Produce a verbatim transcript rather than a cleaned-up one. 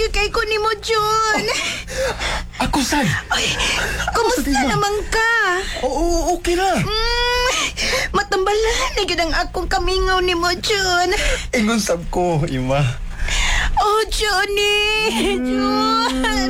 gyud kay ko nimo, Jun. Ako, sad. Ay, kumusta naman ka? Oo, okay na. Mm, matambalan na gyud ang akong kamingaw nimo, Jun. Ingon sab ko, Ima. Oh, Johnny! Jun!